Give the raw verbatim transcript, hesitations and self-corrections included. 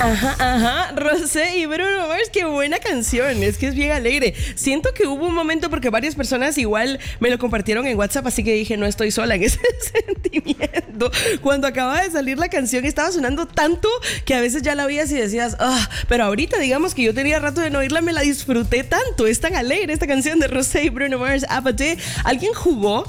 Ajá, ajá, Rosé y Bruno Mars, qué buena canción, es que es bien alegre. Siento que hubo un momento porque varias personas igual me lo compartieron en WhatsApp, así que dije, no estoy sola en ese sentimiento. Cuando acababa de salir la canción estaba sonando tanto que a veces ya la oías y decías, ah, pero ahorita digamos que yo tenía rato de no oírla, me la disfruté tanto, es tan alegre esta canción de Rosé y Bruno Mars, Apathy. ¿Alguien jugó